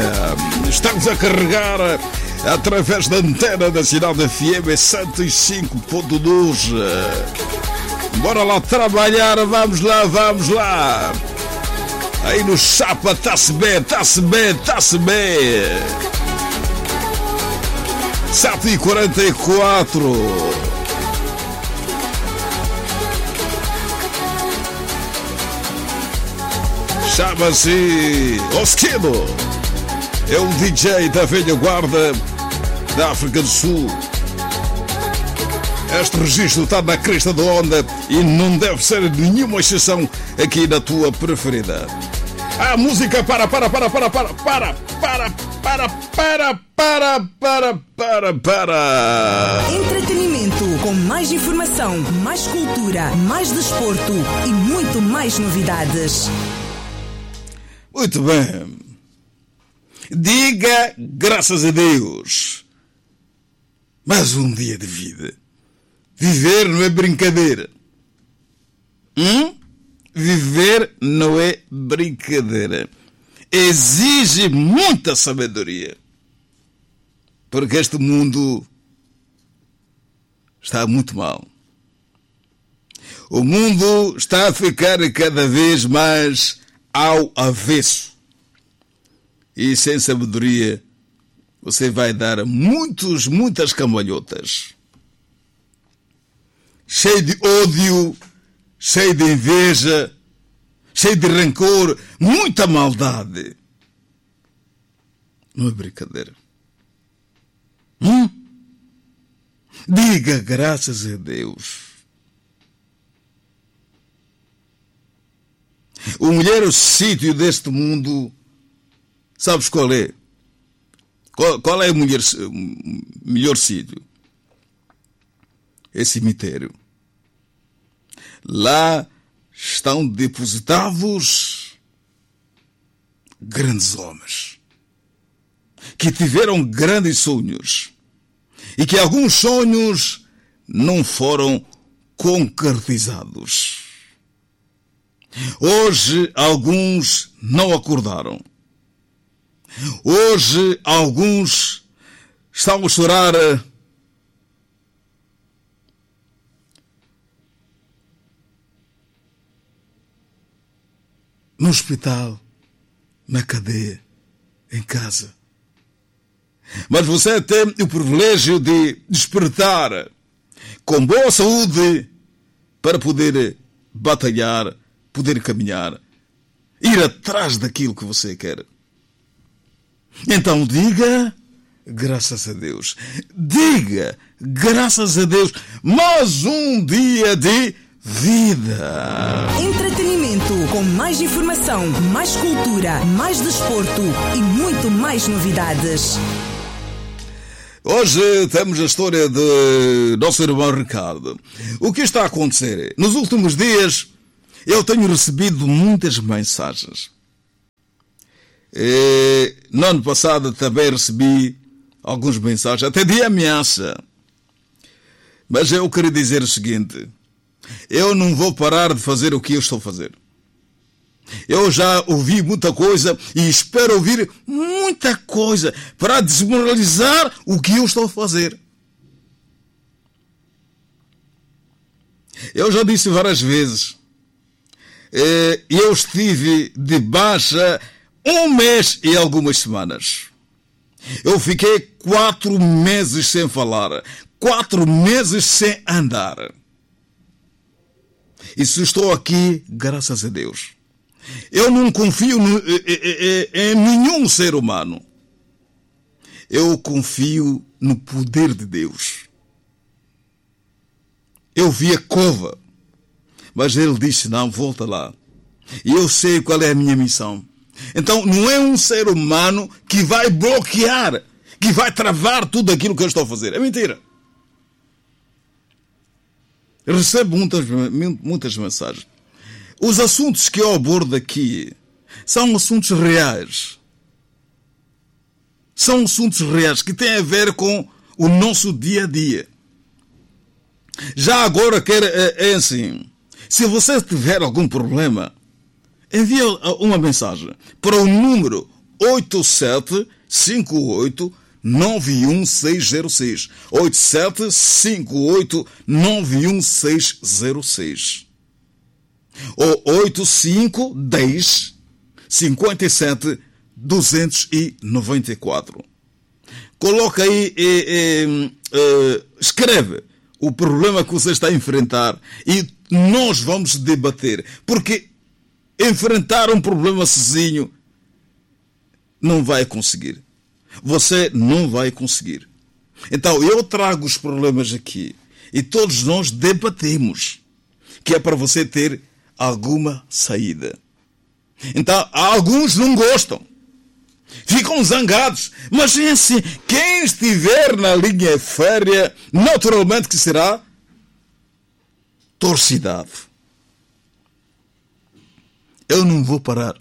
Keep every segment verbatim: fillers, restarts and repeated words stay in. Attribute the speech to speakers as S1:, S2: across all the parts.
S1: Estamos a carregar através da antena da cidade F M cento e cinco ponto dois. Bora lá trabalhar, vamos lá, vamos lá. Aí no Chapa, tá-se bem, tá-se bem, tá-se bem. sete e quarenta e quatro. Chama-se Oskido. É um D J da velha guarda da África do Sul. Este registro está na crista da onda e não deve ser nenhuma exceção aqui na tua preferida. A música para, para, para, para, para, para, para, para, para, para, para, para, para.
S2: Entretenimento com mais informação, mais cultura, mais desporto e muito mais novidades.
S1: Muito bem. Diga graças a Deus. Mais um dia de vida. Viver não é brincadeira. Hum? Viver não é brincadeira. Exige muita sabedoria. Porque este mundo está muito mal. O mundo está a ficar cada vez mais ao avesso. E sem sabedoria você vai dar muitos, muitas cambalhotas. Cheio de ódio, cheio de inveja, cheio de rancor, muita maldade. Não é brincadeira. Hum? Diga graças a Deus. O melhor sítio deste mundo, sabes qual é? Qual, qual é o melhor, melhor sítio? É cemitério. Lá estão depositados grandes homens que tiveram grandes sonhos e que alguns sonhos não foram concretizados. Hoje alguns não acordaram. Hoje alguns estão a chorar no hospital, na cadeia, em casa. Mas você tem o privilégio de despertar com boa saúde para poder batalhar, poder caminhar, ir atrás daquilo que você quer. Então diga graças a Deus. Diga graças a Deus. Mais um dia de vida.
S2: Entretenimento com mais informação, mais cultura, mais desporto e muito mais novidades.
S1: Hoje temos a história de nosso irmão Ricardo. O que está a acontecer? Nos últimos dias eu tenho recebido muitas mensagens. E no ano passado também recebi algumas mensagens, até de ameaça. Mas eu queria dizer o seguinte: eu não vou parar de fazer o que eu estou a fazer. Eu já ouvi muita coisa e espero ouvir muita coisa para desmoralizar o que eu estou a fazer. Eu já disse várias vezes, eu estive de baixa um mês e algumas semanas. Eu fiquei quatro meses sem falar, quatro meses sem andar. E se estou aqui, graças a Deus. Eu não confio no, em, em, em nenhum ser humano. Eu confio no poder de Deus. Eu vi a cova, mas ele disse, não, volta lá. E eu sei qual é a minha missão. Então não é um ser humano que vai bloquear, que vai travar tudo aquilo que eu estou a fazer. É mentira. Eu recebo muitas, muitas mensagens. Os assuntos que eu abordo aqui são assuntos reais. São assuntos reais que têm a ver com o nosso dia a dia. Já agora, quer, é, é assim, se você tiver algum problema, envie uma mensagem para o número oito sete cinco oito nove um seis zero seis. oito sete cinco oito nove um seis zero seis. Ou oito cinco um zero cinco sete dois nove quatro. Coloca aí, eh, eh, eh, escreve o problema que você está a enfrentar e nós vamos debater. Porque enfrentar um problema sozinho não vai conseguir. Você não vai conseguir. Então eu trago os problemas aqui e todos nós debatemos, que é para você ter alguma saída. Então alguns não gostam, ficam zangados, mas é assim, quem estiver na linha férrea, naturalmente que será torcidado. Eu não vou parar.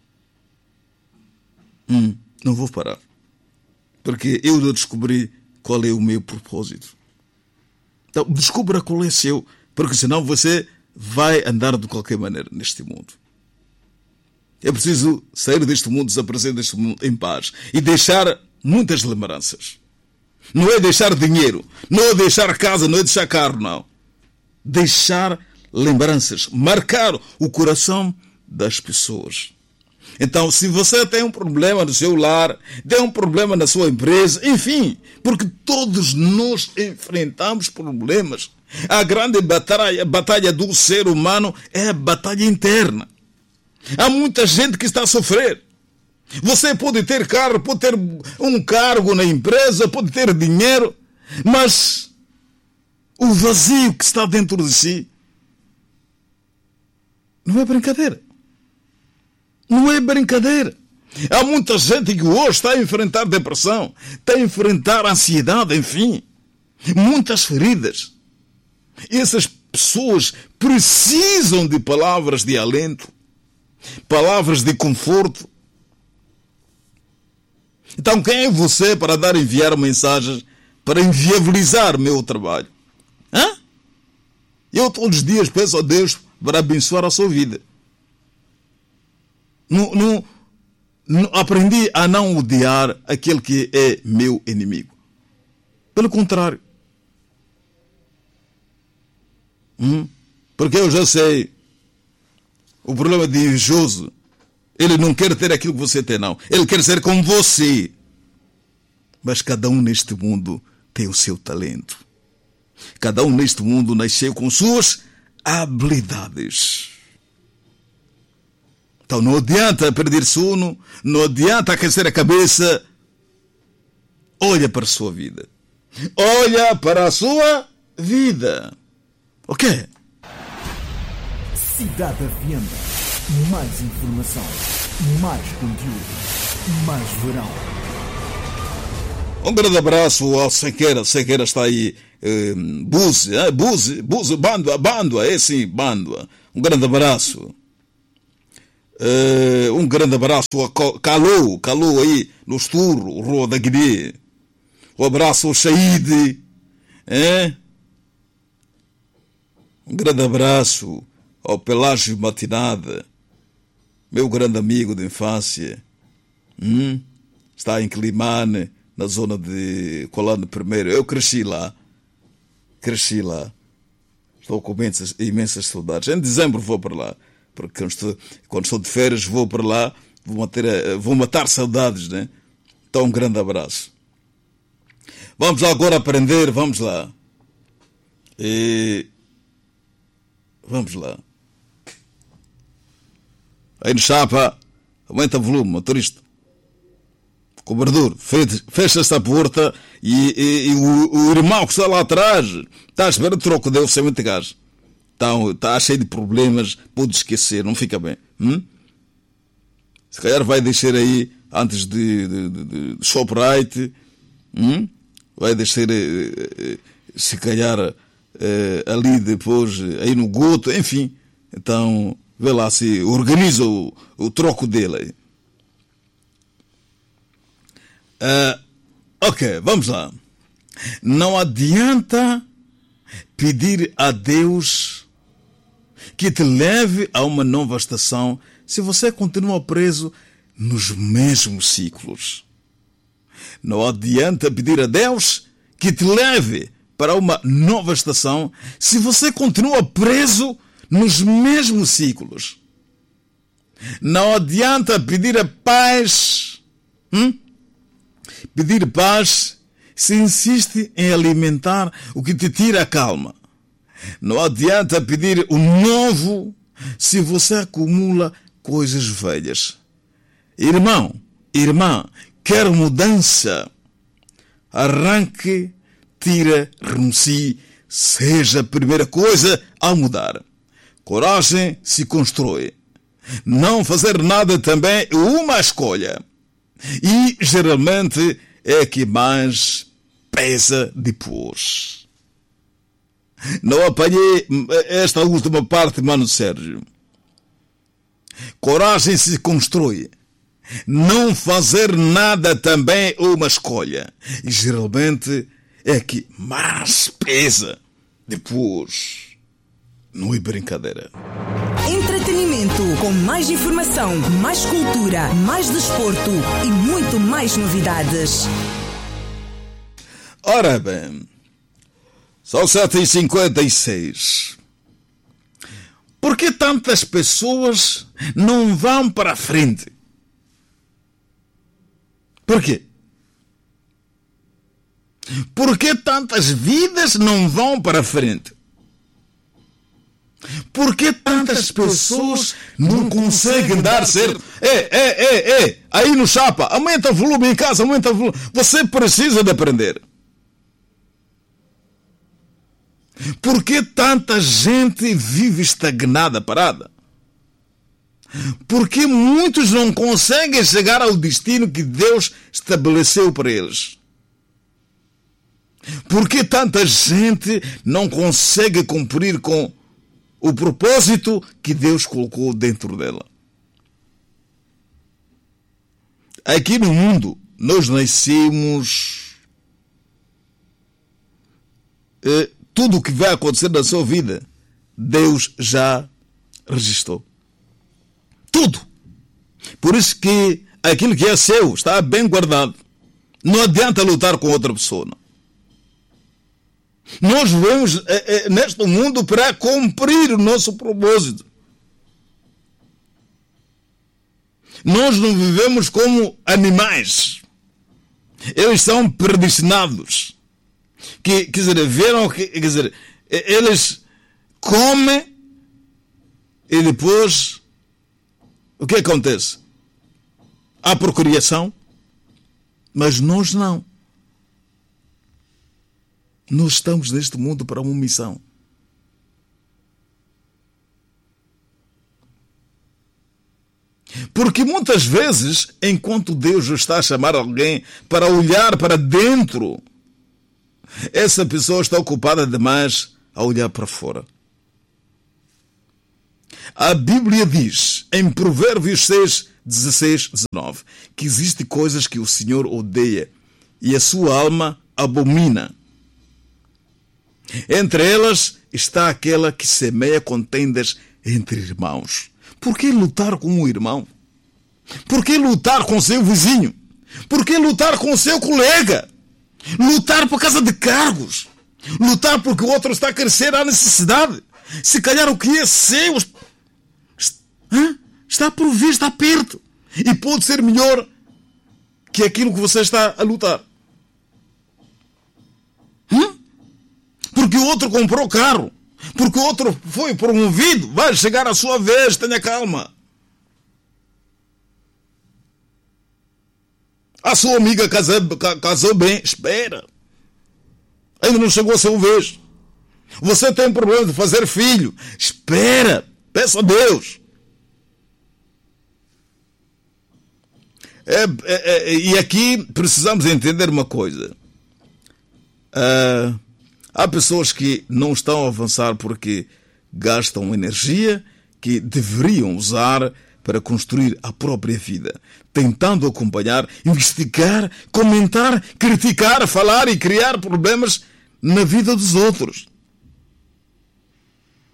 S1: Hum, não vou parar. Porque eu já descobri qual é o meu propósito. Então, descubra qual é o seu, porque senão você vai andar de qualquer maneira neste mundo. É preciso sair deste mundo, desaparecer deste mundo em paz e deixar muitas lembranças. Não é deixar dinheiro, não é deixar casa, não é deixar carro, não. Deixar lembranças, marcar o coração das pessoas. Então, se você tem um problema no seu lar, tem um problema na sua empresa, enfim, porque todos nós enfrentamos problemas. A grande batalha, a batalha do ser humano é a batalha interna. Há muita gente que está a sofrer. Você pode ter carro, pode ter um cargo na empresa, pode ter dinheiro, mas o vazio que está dentro de si não é brincadeira. Não é brincadeira. Há muita gente que hoje está a enfrentar depressão, está a enfrentar ansiedade, enfim, muitas feridas. Essas pessoas precisam de palavras de alento, palavras de conforto. Então quem é você para dar enviar mensagens para inviabilizar o meu trabalho? Hã? Eu todos os dias peço a Deus para abençoar a sua vida. Não, não, não, aprendi a não odiar aquele que é meu inimigo. Pelo contrário. Hum? Porque eu já sei o problema de invejoso. Ele não quer ter aquilo que você tem, não. Ele quer ser como você. Mas cada um neste mundo tem o seu talento. Cada um neste mundo nasceu com suas habilidades. Então não adianta perder sono, não adianta aquecer a cabeça. Olha para a sua vida. Olha para a sua vida. Ok?
S3: Cidade Avienda. Mais informação, mais conteúdo, mais verão.
S1: Um grande abraço ao Sequeira. Sequeira está aí. Eh, Buze, eh, Buze, Buze, Bandua, Bandua, é sim, Bandua. Um grande abraço. Uh, um grande abraço a Calou, Calou aí no Esturro, Rua da Guiné. Um abraço ao Shaide. É? Um grande abraço ao Pelágio Matinada, meu grande amigo de infância. Hum? Está em Climane, na zona de Colano Primeiro. Eu cresci lá. Cresci lá. Estou com imensas, imensas saudades. Em dezembro vou para lá. Porque quando estou, quando estou de férias vou para lá, vou matar, vou matar saudades, né? Então um grande abraço. Vamos lá agora aprender, vamos lá. E... Vamos lá. Aí no chapa, aumenta o volume, motorista. Cobrador, fecha esta porta e, e, e o, o irmão que está lá atrás está à espera de troco de oferecimento de gás. Então, está cheio de problemas, pode esquecer, não fica bem. Hum? Se calhar vai deixar aí, antes de, de, de, de Shoprite, hum? Vai deixar, se calhar, ali depois, aí no Goto, enfim. Então, vê lá se organiza o, o troco dele. Uh, ok, vamos lá. Não adianta pedir a Deus que te leve a uma nova estação se você continua preso nos mesmos ciclos. Não adianta pedir a Deus que te leve para uma nova estação se você continua preso nos mesmos ciclos. Não adianta pedir a paz, hum? pedir paz se insiste em alimentar o que te tira a calma. Não adianta pedir o novo se você acumula coisas velhas. Irmão, irmã, quer mudança? Arranque, tira, renuncie, seja a primeira coisa a mudar. Coragem se constrói. Não fazer nada também é uma escolha. E geralmente é a que mais pesa depois. Não apanhei esta última parte, mano Sérgio. Coragem se constrói. Não fazer nada também é uma escolha. E geralmente é a que mais pesa depois. Não é brincadeira.
S2: Entretenimento com mais informação, mais cultura, mais desporto e muito mais novidades.
S1: Ora bem, são sete e cinquenta e seis. Por que tantas pessoas não vão para a frente? Por quê? Por que tantas vidas não vão para a frente? Por que tantas pessoas não conseguem dar certo? É, é, é, é, aí no chapa, aumenta o volume em casa, aumenta o volume. Você precisa de aprender. Por que tanta gente vive estagnada, parada? Por que muitos não conseguem chegar ao destino que Deus estabeleceu para eles? Por que tanta gente não consegue cumprir com o propósito que Deus colocou dentro dela? Aqui no mundo, nós nascemos. Eh, tudo o que vai acontecer na sua vida, Deus já registrou. Tudo. Por isso que aquilo que é seu está bem guardado. Não adianta lutar com outra pessoa. Não. Nós vivemos é, é, neste mundo para cumprir o nosso propósito. Nós não vivemos como animais. Eles são predestinados. Que, quer dizer, viram que, quer dizer, eles comem e depois o que acontece? Há procriação, mas nós não. Nós estamos neste mundo para uma missão. Porque muitas vezes, enquanto Deus está a chamar alguém para olhar para dentro, essa pessoa está ocupada demais a olhar para fora. A Bíblia diz, em Provérbios seis, dezesseis, dezenove, que existem coisas que o Senhor odeia e a sua alma abomina. Entre elas está aquela que semeia contendas entre irmãos. Por que lutar com um irmão? Por que lutar com seu vizinho? Por que lutar com seu colega? Lutar por causa de cargos? Lutar porque o outro está a crescer à necessidade? Se calhar o que é seu está por vir, está perto. E pode ser melhor que aquilo que você está a lutar. Hum? Porque o outro comprou carro. Porque o outro foi promovido. Vai chegar a sua vez, tenha calma. A sua amiga casou, casou bem, espera. Ainda não chegou a sua vez. Você tem problema de fazer filho, espera, peça a Deus. É, é, é, e aqui precisamos entender uma coisa. Uh, há pessoas que não estão a avançar porque gastam energia que deveriam usar para construir a própria vida, tentando acompanhar, investigar, comentar, criticar, falar e criar problemas na vida dos outros.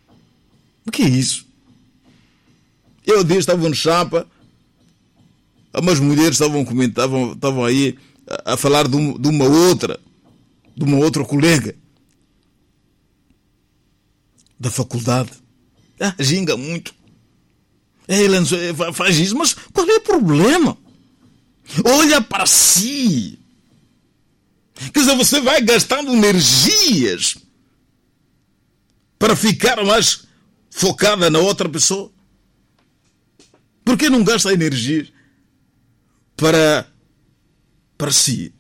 S1: O que é isso? Eu um dia estava no chapa Umas mulheres estavam estavam, estavam aí a, a falar de, um, de uma outra, de uma outra colega da faculdade. Ah, ginga muito. Ele faz isso, mas qual é o problema? Olha para si. Quer dizer, você vai gastando energias para ficar mais focada na outra pessoa. Por que não gasta energia para, para si?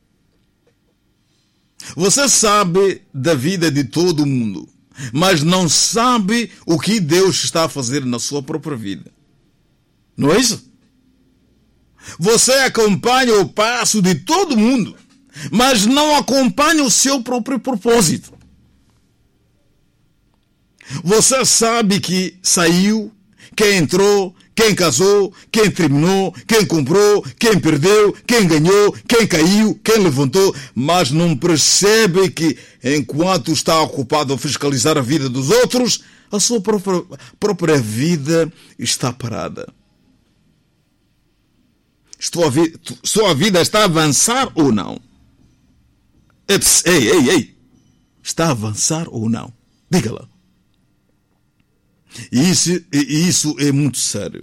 S1: Você sabe da vida de todo mundo, mas não sabe o que Deus está a fazer na sua própria vida. Não é isso? Você acompanha o passo de todo mundo, mas não acompanha o seu próprio propósito. Você sabe que saiu, quem entrou, quem casou, quem terminou, quem comprou, quem perdeu, quem ganhou, quem caiu, quem levantou, mas não percebe que enquanto está ocupado a fiscalizar a vida dos outros, a sua própria, própria vida está parada. Sua, vi, sua vida está a avançar ou não? Eps, ei, ei, ei. Está a avançar ou não? Diga lá. E isso, e isso é muito sério.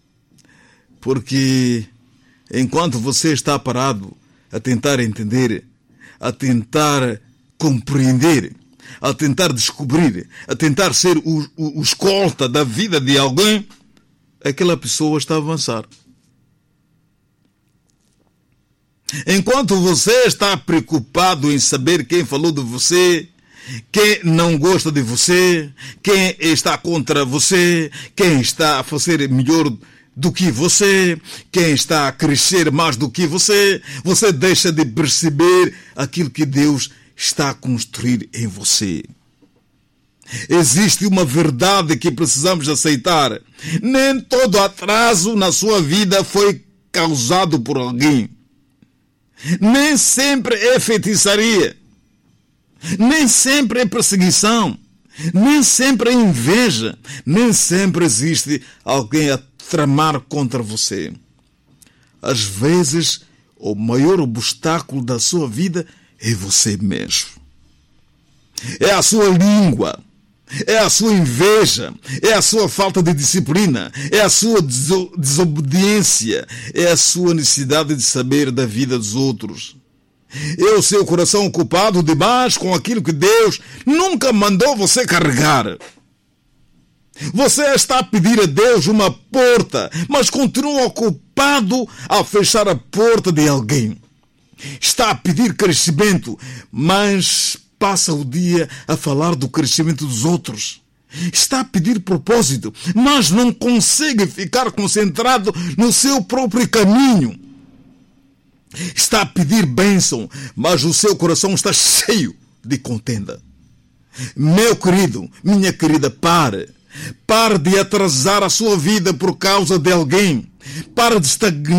S1: Porque enquanto você está parado a tentar entender, a tentar compreender, a tentar descobrir, a tentar ser o, o, o escolta da vida de alguém, aquela pessoa está a avançar. Enquanto você está preocupado em saber quem falou de você, quem não gosta de você, quem está contra você, quem está a fazer melhor do que você, quem está a crescer mais do que você, você deixa de perceber aquilo que Deus está a construir em você. Existe uma verdade que precisamos aceitar. Nem todo atraso na sua vida foi causado por alguém. Nem sempre é feitiçaria. Nem sempre é perseguição. Nem sempre é inveja. Nem sempre existe alguém a tramar contra você. Às vezes, o maior obstáculo da sua vida é você mesmo. É a sua língua. É a sua inveja, é a sua falta de disciplina, é a sua deso- desobediência, é a sua necessidade de saber da vida dos outros. É o seu coração ocupado demais com aquilo que Deus nunca mandou você carregar. Você está a pedir a Deus uma porta, mas continua ocupado a fechar a porta de alguém. Está a pedir crescimento, mas passa o dia a falar do crescimento dos outros. Está a pedir propósito, mas não consegue ficar concentrado no seu próprio caminho. Está a pedir bênção, mas o seu coração está cheio de contenda. Meu querido, minha querida, pare. Pare de atrasar a sua vida por causa de alguém. Pare de estagnar